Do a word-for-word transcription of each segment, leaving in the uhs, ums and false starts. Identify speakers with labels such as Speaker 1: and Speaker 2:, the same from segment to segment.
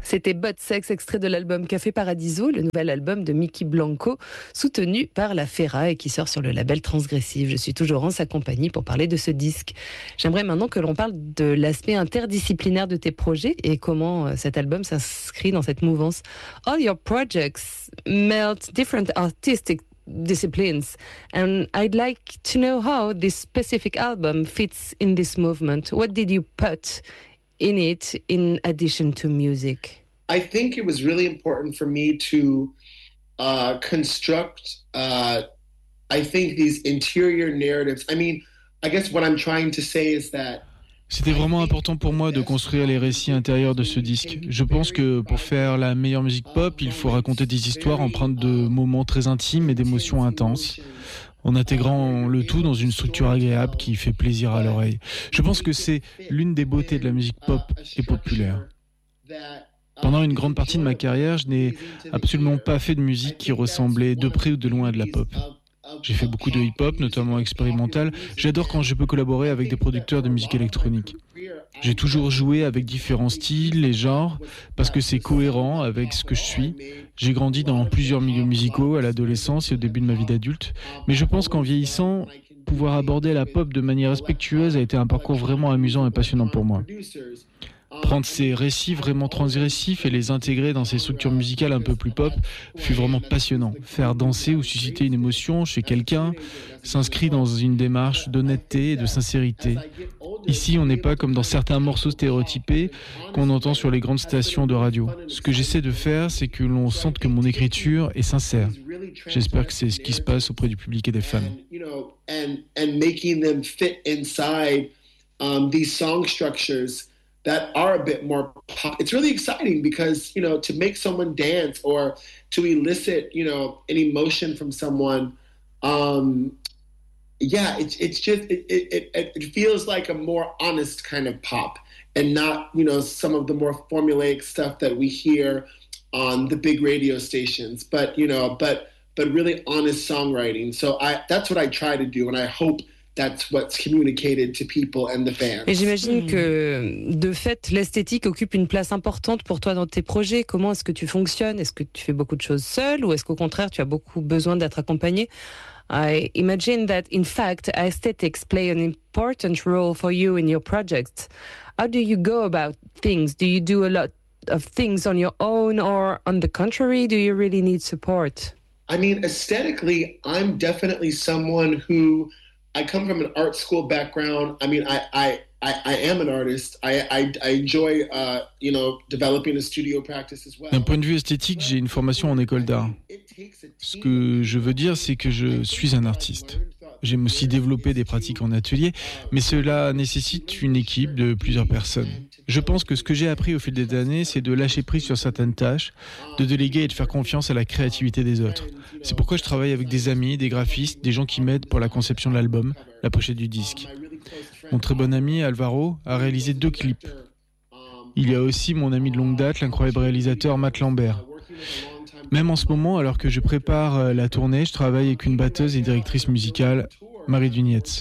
Speaker 1: C'était Bot Sex, extrait de l'album Café Paradiso, le nouvel album de Mickey Blanco, soutenu par la Fera et qui sort sur le label Transgressif. Je suis toujours en sa compagnie pour parler de ce disque. J'aimerais maintenant que l'on parle de l'aspect interdisciplinaire de tes projets et comment cet album s'inscrit dans cette mouvance. All your projects melt different artistic disciplines, and I'd like to know how this specific album fits in this movement. What did you put in it in addition to music?
Speaker 2: I think it was really important for me to uh, construct, uh, I think, these interior narratives. I mean, I guess what I'm trying to say is that
Speaker 3: C'était vraiment important pour moi de construire les récits intérieurs de ce disque. Je pense que pour faire la meilleure musique pop, il faut raconter des histoires empreintes de moments très intimes et d'émotions intenses, en intégrant le tout dans une structure agréable qui fait plaisir à l'oreille. Je pense que c'est l'une des beautés de la musique pop et populaire. Pendant une grande partie de ma carrière, je n'ai absolument pas fait de musique qui ressemblait de près ou de loin à de la pop. J'ai fait beaucoup de hip-hop, notamment expérimental. J'adore quand je peux collaborer avec des producteurs de musique électronique. J'ai toujours joué avec différents styles et genres parce que c'est cohérent avec ce que je suis. J'ai grandi dans plusieurs milieux musicaux à l'adolescence et au début de ma vie d'adulte. Mais je pense qu'en vieillissant, pouvoir aborder la pop de manière respectueuse a été un parcours vraiment amusant et passionnant pour moi. Prendre ces récits vraiment transgressifs et les intégrer dans ces structures musicales un peu plus pop fut vraiment passionnant. Faire danser ou susciter une émotion chez quelqu'un s'inscrit dans une démarche d'honnêteté et de sincérité. Ici, on n'est pas comme dans certains morceaux stéréotypés qu'on entend sur les grandes stations de radio. Ce que j'essaie de faire, c'est que l'on sente que mon écriture est sincère. J'espère que c'est ce qui se passe auprès du public et des fans.
Speaker 2: That are a bit more pop. It's really exciting because, you know, to make someone dance or to elicit, you know, an emotion from someone, um, yeah, it's it's just, it, it, it, it feels like a more honest kind of pop and not, you know, some of the more formulaic stuff that we hear on the big radio stations, but, you know, but, but really honest songwriting. So I, that's what I try to do, and I hope that's what's communicated to people and the fans.
Speaker 1: Et j'imagine mmh. que, de fait, l'esthétique occupe une place importante pour toi dans tes projets. Comment est-ce que tu fonctionnes? Est-ce que tu fais beaucoup de choses seul ou est-ce qu'au contraire, tu as beaucoup besoin d'être accompagné? I imagine that, in fact, aesthetics play an important role for you in your projects. How do you go about things? Do you do a lot of things on your own, or on the contrary, do you really need support?
Speaker 2: I mean, aesthetically, I'm definitely someone who I come from an art school background. I mean, I I, I, I am an artist. I, I, I enjoy, uh, you know, developing a studio practice as well.
Speaker 3: D'un point de vue esthétique, j'ai une formation en école d'art. Ce que je veux dire, c'est que je suis un artiste. J'aime aussi développer des pratiques en atelier, mais cela nécessite une équipe de plusieurs personnes. Je pense que ce que j'ai appris au fil des années, c'est de lâcher prise sur certaines tâches, de déléguer et de faire confiance à la créativité des autres. C'est pourquoi je travaille avec des amis, des graphistes, des gens qui m'aident pour la conception de l'album, la pochette du disque. Mon très bon ami Alvaro a réalisé deux clips. Il y a aussi mon ami de longue date, l'incroyable réalisateur Matt Lambert. Même en ce moment, alors que je prépare la tournée, je travaille avec une batteuse et directrice musicale, Marie Dunietz.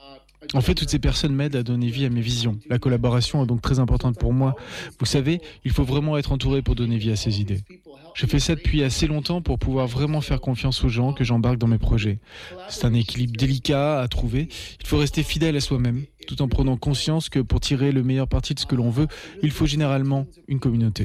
Speaker 3: En fait, toutes ces personnes m'aident à donner vie à mes visions. La collaboration est donc très importante pour moi. Vous savez, il faut vraiment être entouré pour donner vie à ses idées. Je fais ça depuis assez longtemps pour pouvoir vraiment faire confiance aux gens que j'embarque dans mes projets. C'est un équilibre délicat à trouver. Il faut rester fidèle à soi-même, tout en prenant conscience que pour tirer le meilleur parti de ce que l'on veut, il faut généralement une communauté.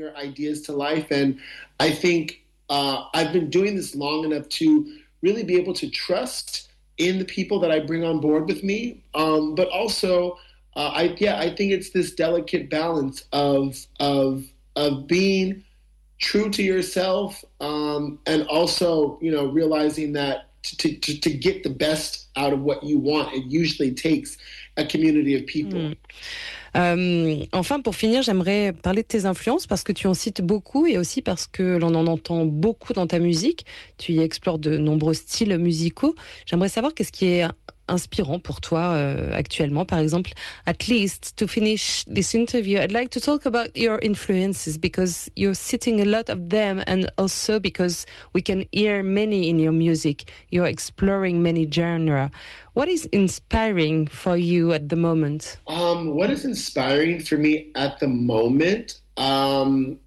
Speaker 2: I think uh, I've been doing this long enough to really be able to trust in the people that I bring on board with me, um, but also, uh, I yeah, I think it's this delicate balance of of of being true to yourself, um, and also, you know, realizing that to, to to get the best out of what you want, it usually takes a community of people.
Speaker 1: Mm. Euh, enfin, pour finir, j'aimerais parler de tes influences parce que tu en cites beaucoup et aussi parce que l'on en entend beaucoup dans ta musique. Tu y explores de nombreux styles musicaux. J'aimerais savoir qu'est-ce qui est inspirant pour toi euh, actuellement, par exemple. At least to finish this interview, I'd like to talk about your influences because you're citing a lot of them, and also because we can hear many in your music. You're exploring many genres. What is inspiring for you at the moment?
Speaker 2: Um, what is inspiring for me at the moment? Um,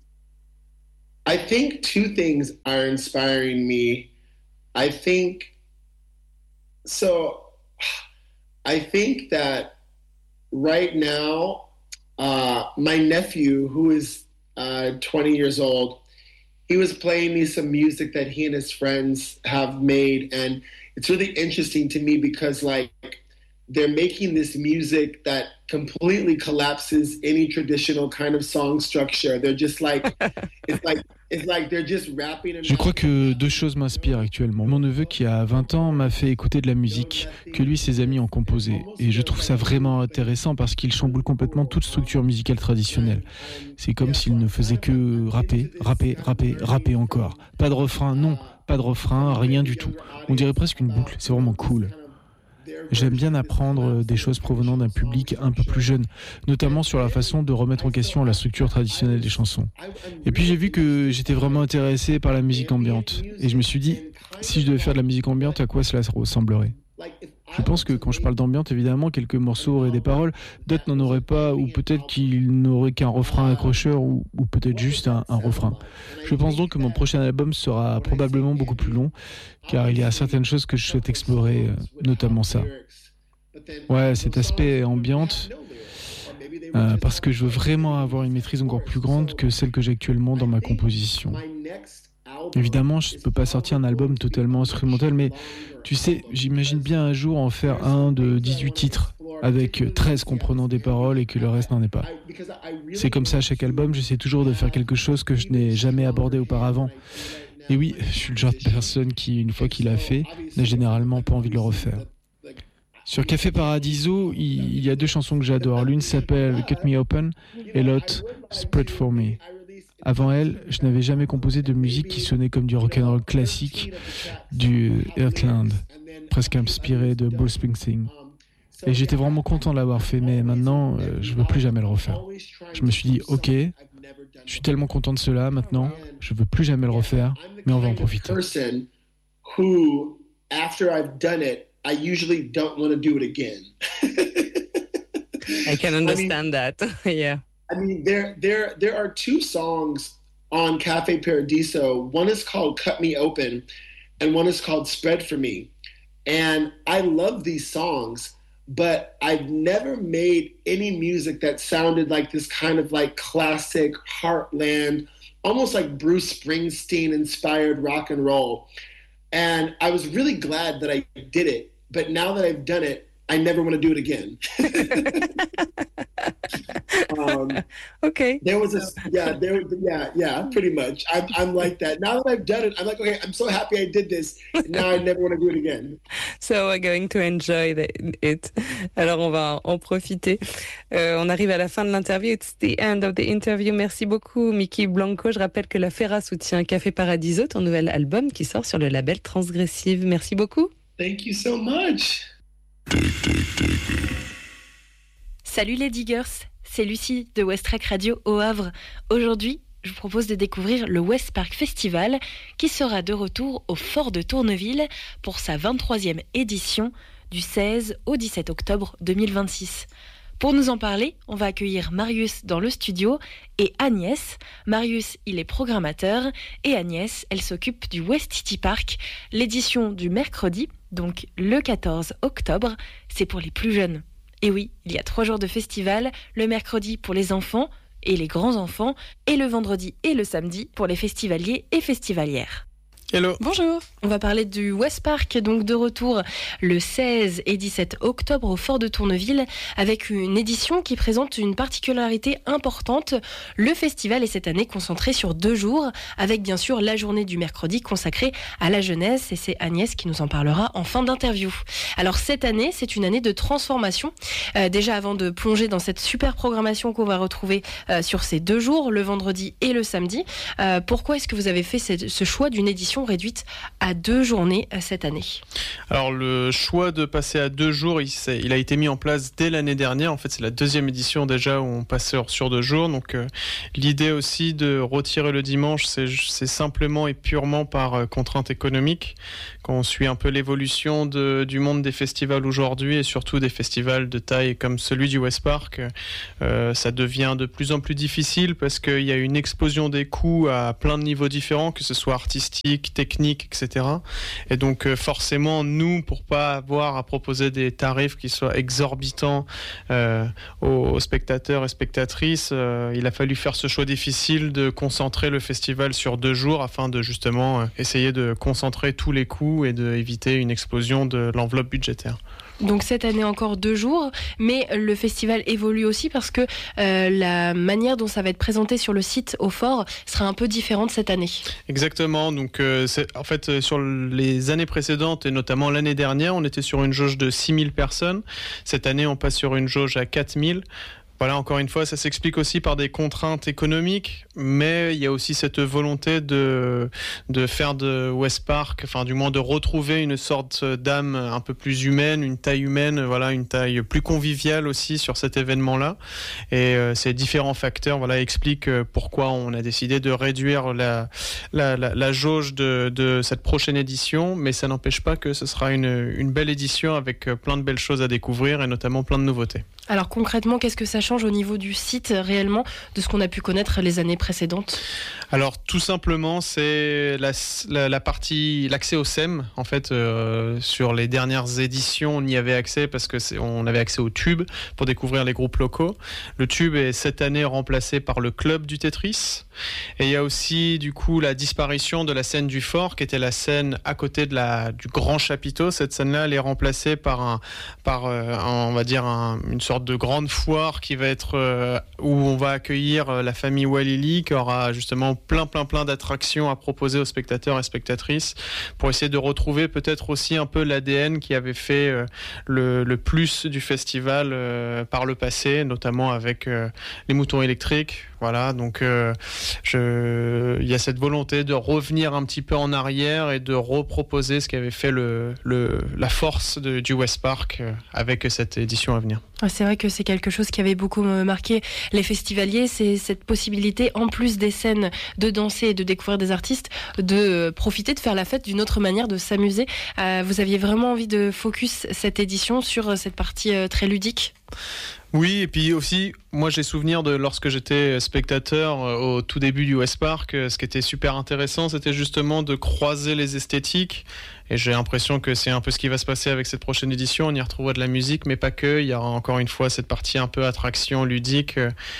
Speaker 2: I think two things are inspiring me. I think, so I think that right now, uh, my nephew, who is uh, twenty years old, he was playing me some music that he and his friends have made. And it's really interesting to me because, like, they're making this music that completely collapses any traditional kind of song structure. They're just like, it's like, it's like they're just rapping.
Speaker 3: Je crois que deux choses m'inspirent actuellement. Mon neveu qui a vingt ans m'a fait écouter de la musique que lui et ses amis ont composée. Et je trouve ça vraiment intéressant parce qu'il chamboule complètement toute structure musicale traditionnelle. C'est comme s'il ne faisait que rapper, rapper, rapper, rapper encore. Pas de refrain, non, pas de refrain, rien du tout. On dirait presque une boucle, c'est vraiment cool. J'aime bien apprendre des choses provenant d'un public un peu plus jeune, notamment sur la façon de remettre en question la structure traditionnelle des chansons. Et puis j'ai vu que j'étais vraiment intéressé par la musique ambiante. Et je me suis dit, si je devais faire de la musique ambiante, à quoi cela ressemblerait ? Je pense que quand je parle d'ambiante, évidemment, quelques morceaux auraient des paroles, d'autres n'en auraient pas, ou peut-être qu'ils n'auraient qu'un refrain accrocheur, ou, ou peut-être juste un, un refrain. Je pense donc que mon prochain album sera probablement beaucoup plus long, car il y a certaines choses que je souhaite explorer, notamment ça. Ouais, cet aspect ambiante, euh, parce que je veux vraiment avoir une maîtrise encore plus grande que celle que j'ai actuellement dans ma composition. Évidemment, je ne peux pas sortir un album totalement instrumental, mais tu sais, j'imagine bien un jour en faire un de dix-huit titres, avec treize comprenant des paroles et que le reste n'en est pas. C'est comme ça à chaque album, j'essaie toujours de faire quelque chose que je n'ai jamais abordé auparavant. Et oui, je suis le genre de personne qui, une fois qu'il l'a fait, n'a généralement pas envie de le refaire. Sur Café Paradiso, il y a deux chansons que j'adore. L'une s'appelle Cut Me Open et l'autre Spread For Me. Avant elle, je n'avais jamais composé de musique qui sonnait comme du rock'n'roll classique, du Heartland, presque inspiré de Bruce Springsteen. Et j'étais vraiment content de l'avoir fait, mais maintenant, euh, je ne veux plus jamais le refaire. Je me suis dit, ok, je suis tellement content de cela, maintenant, je ne veux plus jamais le refaire, mais on va en profiter.
Speaker 2: Who, after I've done it, I usually don't want to do it again.
Speaker 1: I can understand I mean, that, yeah.
Speaker 2: I mean, there, there, there are two songs on Cafe Paradiso. One is called Cut Me Open, and one is called Spread For Me. And I love these songs, but I've never made any music that sounded like this kind of like classic Heartland, almost like Bruce Springsteen inspired rock and roll. And I was really glad that I did it, but now that I've done it, I never want to do it again. um,
Speaker 1: okay.
Speaker 2: There was a, yeah, there, yeah, yeah, pretty much. I'm, I'm like that. Now that I've done it, I'm like, okay, I'm so happy I did this. Now I never want to do it again.
Speaker 1: So we're going to enjoy the, it. Alors on va en profiter. Euh, on arrive à la fin de l'interview. It's the end of the interview. Merci beaucoup, Mickey Blanco. Je rappelle que la Fera soutient Café Paradiso, ton nouvel album qui sort sur le label Transgressive. Merci beaucoup.
Speaker 2: Thank you so much.
Speaker 4: Salut les diggers, c'est Lucie de West Track Radio au Havre. Aujourd'hui, je vous propose de découvrir le West Park Festival qui sera de retour au Fort de Tourneville pour sa vingt-troisième édition du seize au dix-sept octobre deux mille vingt-six. Pour nous en parler, on va accueillir Marius dans le studio et Agnès. Marius, il est programmateur et Agnès, elle s'occupe du West City Park. L'édition du mercredi, donc le quatorze octobre, c'est pour les plus jeunes. Et oui, il y a trois jours de festival, le mercredi pour les enfants et les grands-enfants, et le vendredi et le samedi pour les festivaliers et festivalières.
Speaker 3: Hello.
Speaker 4: Bonjour. On va parler du West Park, donc de retour le seize et dix-sept octobre au Fort de Tourneville, avec une édition qui présente une particularité importante. Le festival est cette année concentré sur deux jours, avec bien sûr la journée du mercredi consacrée à la jeunesse, et c'est Agnès qui nous en parlera en fin d'interview. Alors cette année, c'est une année de transformation. Euh, déjà avant de plonger dans cette super programmation qu'on va retrouver euh, sur ces deux jours, le vendredi et le samedi, euh, pourquoi est-ce que vous avez fait ce choix d'une édition édition réduite à deux journées cette année.
Speaker 5: Alors le choix de passer à deux jours, il, il a été mis en place dès l'année dernière. En fait, c'est la deuxième édition déjà où on passait sur deux jours. Donc euh, l'idée aussi de retirer le dimanche, c'est, c'est simplement et purement par euh, contrainte économique. Quand on suit un peu l'évolution de, du monde des festivals aujourd'hui et surtout des festivals de taille comme celui du West Park, euh, ça devient de plus en plus difficile parce qu'il y a une explosion des coûts à plein de niveaux différents, que ce soit artistique, technique, et cetera. Et donc euh, forcément, nous, pour pas avoir à proposer des tarifs qui soient exorbitants euh, aux, aux spectateurs et spectatrices, euh, il a fallu faire ce choix difficile de concentrer le festival sur deux jours afin de justement euh, essayer de concentrer tous les coûts et d'éviter une explosion de l'enveloppe budgétaire.
Speaker 4: Donc cette année encore deux jours, mais le festival évolue aussi parce que euh, la manière dont ça va être présenté sur le site au fort sera un peu différente cette année.
Speaker 5: Exactement, donc euh, c'est, en fait sur les années précédentes et notamment l'année dernière, on était sur une jauge de six mille personnes. Cette année, on passe sur une jauge à quatre mille. Voilà, encore une fois, ça s'explique aussi par des contraintes économiques, mais il y a aussi cette volonté de, de faire de West Park, enfin du moins de retrouver une sorte d'âme un peu plus humaine, une taille humaine, voilà, une taille plus conviviale aussi sur cet événement-là. Et euh, ces différents facteurs, voilà, expliquent pourquoi on a décidé de réduire la, la, la, la jauge de, de cette prochaine édition, mais ça n'empêche pas que ce sera une, une belle édition avec plein de belles choses à découvrir et notamment plein de nouveautés.
Speaker 4: Alors concrètement, qu'est-ce que ça change au niveau du site réellement de ce qu'on a pu connaître les années précédentes ?
Speaker 5: Alors tout simplement, c'est la, la, la partie, l'accès au S E M. En fait, euh, sur les dernières éditions, on y avait accès parce que c'est, on avait accès au Tube pour découvrir les groupes locaux. Le Tube est cette année remplacé par le Club du Tetris. Et il y a aussi du coup la disparition de la scène du fort, qui était la scène à côté de la, du grand chapiteau. Cette scène-là, elle est remplacée par un, par euh, un, on va dire un, une sorte de grande foire qui va être euh, où on va accueillir euh, la famille Walili, qui aura justement plein plein plein d'attractions à proposer aux spectateurs et spectatrices pour essayer de retrouver peut-être aussi un peu l'A D N qui avait fait euh, le, le plus du festival euh, par le passé, notamment avec euh, les moutons électriques. Voilà, donc euh, je, il y a cette volonté de revenir un petit peu en arrière et de reproposer ce qui avait fait le, le, la force de, du West Park euh, avec cette édition à venir.
Speaker 4: C'est vrai que c'est quelque chose qui avait beaucoup marqué les festivaliers, c'est cette possibilité, en plus des scènes de danser et de découvrir des artistes, de profiter de faire la fête d'une autre manière, de s'amuser. Euh, vous aviez vraiment envie de focus cette édition sur cette partie euh, très ludique ?
Speaker 5: Oui, et puis aussi, moi j'ai souvenir de lorsque j'étais spectateur au tout début du West Park, ce qui était super intéressant, c'était justement de croiser les esthétiques. Et j'ai l'impression que c'est un peu ce qui va se passer avec cette prochaine édition. On y retrouvera de la musique, mais pas que. Il y aura encore une fois cette partie un peu attraction ludique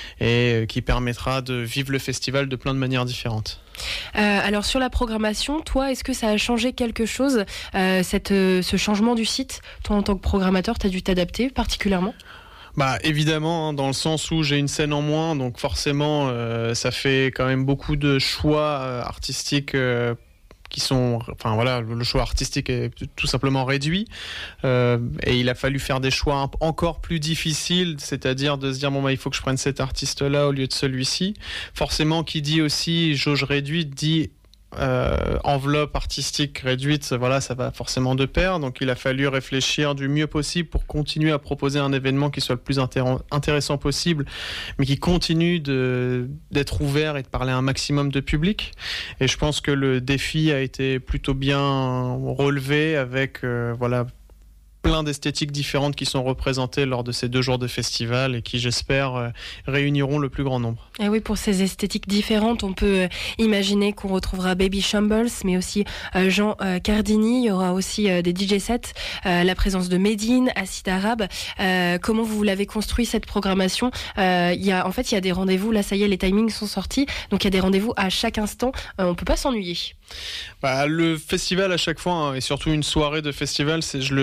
Speaker 5: et qui permettra de vivre le festival de plein de manières différentes.
Speaker 4: Euh, alors sur la programmation, toi, est-ce que ça a changé quelque chose, euh, cette, euh, ce changement du site ? Toi, en tant que programmateur, tu as dû t'adapter particulièrement ?
Speaker 5: Bah évidemment, hein, dans le sens où j'ai une scène en moins, donc forcément, euh, ça fait quand même beaucoup de choix euh, artistiques. Euh, qui sont, enfin voilà, le choix artistique est tout simplement réduit euh, et il a fallu faire des choix encore plus difficiles, c'est-à-dire de se dire bon bah il faut que je prenne cet artiste-là au lieu de celui-ci. Forcément, qui dit aussi jauge réduite dit Euh, enveloppe artistique réduite, voilà, ça va forcément de pair. Donc il a fallu réfléchir du mieux possible pour continuer à proposer un événement qui soit le plus intér- intéressant possible, mais qui continue de, d'être ouvert et de parler à un maximum de public. Et je pense que le défi a été plutôt bien relevé avec euh, voilà, plein d'esthétiques différentes qui sont représentées lors de ces deux jours de festival et qui, j'espère, euh, réuniront le plus grand nombre.
Speaker 4: Et oui, pour ces esthétiques différentes, on peut euh, imaginer qu'on retrouvera Baby Shambles, mais aussi euh, Jean euh, Cardini. Il y aura aussi euh, des D J sets, euh, la présence de Medine, Acid Arabe. Euh, comment vous l'avez construit cette programmation ? euh, il y a, En fait, il y a des rendez-vous. Là, ça y est, les timings sont sortis. Donc, il y a des rendez-vous à chaque instant. Euh, on ne peut pas s'ennuyer.
Speaker 5: Bah, le festival, à chaque fois, hein, et surtout une soirée de festival, c'est, je le, j'essaye de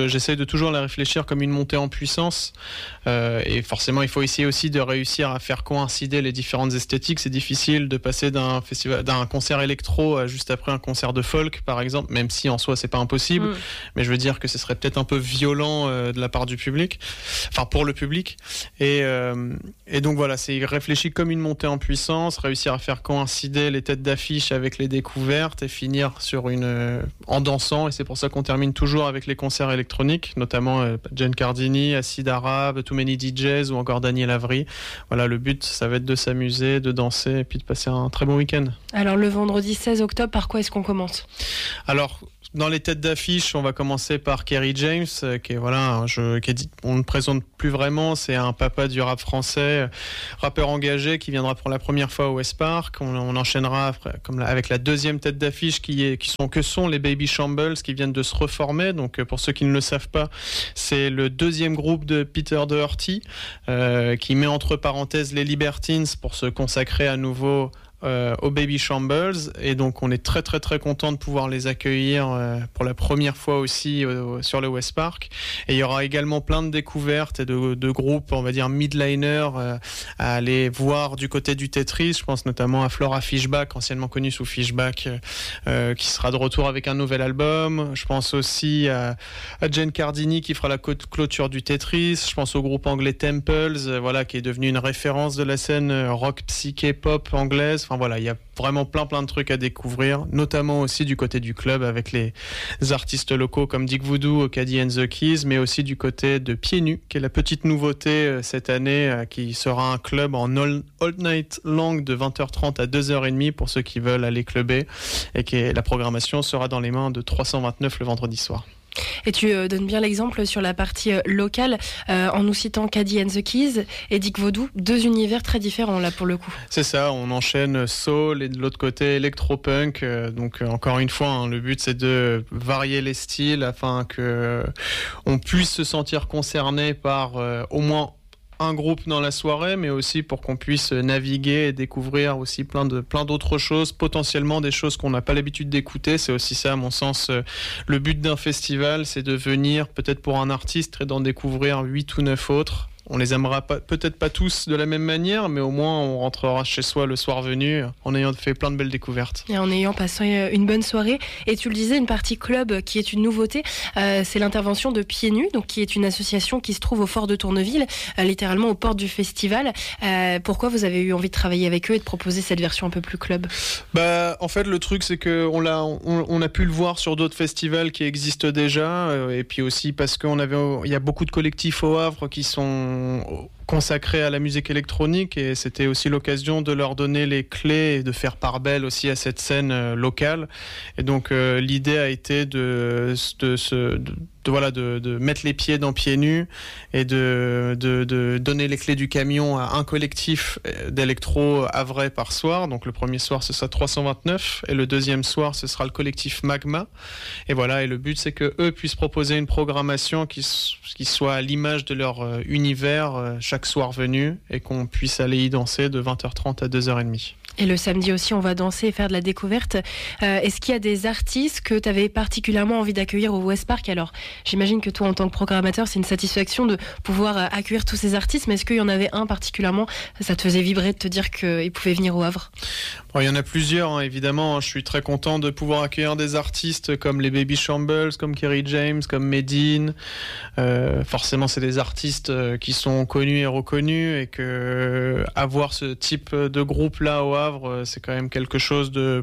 Speaker 5: toujours la réfléchir comme une montée en puissance. Euh, et forcément, il faut essayer aussi de réussir à faire coïncider les différentes esthétiques. C'est difficile de passer d'un festival, d'un concert électro à juste après un concert de folk, par exemple, même si en soi c'est pas impossible. Mm. Mais je veux dire que ce serait peut-être un peu violent euh, de la part du public, enfin pour le public. Et, euh, et donc voilà, c'est réfléchi comme une montée en puissance, réussir à faire coïncider les têtes d'affiche avec les découvertes et finir sur une euh, en dansant. Et c'est pour ça qu'on termine toujours avec les concerts électroniques, notamment euh, Jen Cardini, Acid Arabe, Too Many D Js ou encore Daniel Avery. Voilà, le but, ça va être de s'amuser, de danser et puis de passer un très bon week-end.
Speaker 4: Alors le vendredi seize octobre, par quoi est-ce qu'on commence ?
Speaker 5: Alors, dans les têtes d'affiche, on va commencer par Kerry James, qui est voilà un jeu qui est dit, on ne présente plus vraiment. C'est un papa du rap français, rappeur engagé qui viendra pour la première fois au West Park. On, on enchaînera après, comme la, avec la deuxième tête d'affiche qui est qui sont que sont les Baby Shambles qui viennent de se reformer. Donc pour ceux qui ne le savent pas, c'est le deuxième groupe de Peter Doherty euh, qui met entre parenthèses les Libertines pour se consacrer à nouveau Euh, aux Baby Shambles, et donc on est très très très content de pouvoir les accueillir euh, pour la première fois aussi euh, sur le West Park. Et il y aura également plein de découvertes et de, de groupes, on va dire midliners euh, à aller voir du côté du Tetris. Je pense notamment à Flora Fishback, anciennement connue sous Fishback, euh, qui sera de retour avec un nouvel album. Je pense aussi à, à Jen Cardini qui fera la clôture du Tetris. Je pense au groupe anglais Temples, euh, voilà, qui est devenu une référence de la scène rock psyché pop anglaise. Enfin voilà, il y a vraiment plein plein de trucs à découvrir, notamment aussi du côté du club avec les artistes locaux comme Dick Voodoo, Ocadie and the Keys, mais aussi du côté de Pieds Nus, qui est la petite nouveauté cette année, qui sera un club en all, all night long de vingt heures trente à deux heures trente pour ceux qui veulent aller clubber, et que la programmation sera dans les mains de trois cent vingt-neuf le vendredi soir.
Speaker 4: Et tu euh, donnes bien l'exemple sur la partie euh, locale euh, en nous citant Caddy and the Keys et Dick Voodoo, deux univers très différents là pour le coup.
Speaker 5: C'est ça, on enchaîne soul et de l'autre côté électropunk. Euh, donc euh, encore une fois, hein, le but c'est de varier les styles afin que euh, on puisse se sentir concerné par euh, au moins un groupe dans la soirée, mais aussi pour qu'on puisse naviguer et découvrir aussi plein de plein d'autres choses, potentiellement des choses qu'on n'a pas l'habitude d'écouter. C'est aussi ça, à mon sens, le but d'un festival, c'est de venir peut-être pour un artiste et d'en découvrir huit ou neuf autres. On les aimera pas, peut-être pas tous de la même manière, mais au moins on rentrera chez soi le soir venu en ayant fait plein de belles découvertes.
Speaker 4: Et en ayant passé une bonne soirée. Et tu le disais, une partie club qui est une nouveauté, euh, c'est l'intervention de Pieds Nus, donc qui est une association qui se trouve au Fort de Tourneville, euh, littéralement aux portes du festival. Euh, pourquoi vous avez eu envie de travailler avec eux et de proposer cette version un peu plus club ?
Speaker 5: Bah, en fait, le truc c'est que on l'a, on, on a pu le voir sur d'autres festivals qui existent déjà, euh, et puis aussi parce qu'on avait, il y a beaucoup de collectifs au Havre qui sont consacrés à la musique électronique, et c'était aussi l'occasion de leur donner les clés et de faire part belle aussi à cette scène euh, locale. Et donc euh, l'idée a été de, de, de, de De, voilà, de, de mettre les pieds dans Pieds Nus et de, de, de donner les clés du camion à un collectif d'électro havrais par soir. Donc le premier soir ce sera trois cent vingt-neuf et le deuxième soir ce sera le collectif Magma. Et voilà, et le but c'est que eux puissent proposer une programmation qui, qui soit à l'image de leur univers chaque soir venu, et qu'on puisse aller y danser de vingt heures trente à deux heures trente.
Speaker 4: Et le samedi aussi, on va danser et faire de la découverte. Euh, est-ce qu'il y a des artistes que tu avais particulièrement envie d'accueillir au West Park ? Alors, j'imagine que toi, en tant que programmateur, c'est une satisfaction de pouvoir accueillir tous ces artistes, mais est-ce qu'il y en avait un particulièrement, ça te faisait vibrer de te dire qu'ils pouvaient venir au Havre ?
Speaker 5: Bon, il y en a plusieurs, hein, évidemment. Je suis très content de pouvoir accueillir des artistes comme les Baby Shambles, comme Kerry James, comme Medine. Euh, forcément, c'est des artistes qui sont connus et reconnus, et que avoir ce type de groupe-là au Havre, c'est quand même quelque chose de,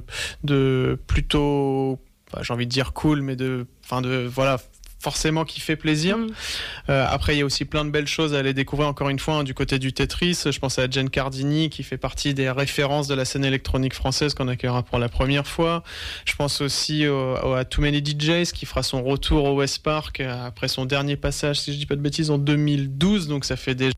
Speaker 5: de plutôt, bah, j'ai envie de dire cool, mais de, enfin de, voilà, forcément qui fait plaisir. Mmh. Euh, après, il y a aussi plein de belles choses à aller découvrir, encore une fois, hein, du côté du Tetris. Je pense à Jen Cardini, qui fait partie des références de la scène électronique française, qu'on accueillera pour la première fois. Je pense aussi au, au, à Too Many D Js, qui fera son retour au West Park après son dernier passage, si je dis pas de bêtises, en deux mille douze. Donc ça fait déjà